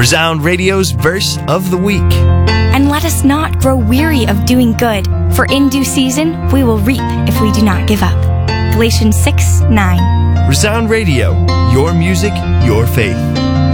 Resound Radio's Verse of the Week. And let us not grow weary of doing good, for in due season we will reap if we do not give up. Galatians 6:9. Resound Radio, your music, your faith.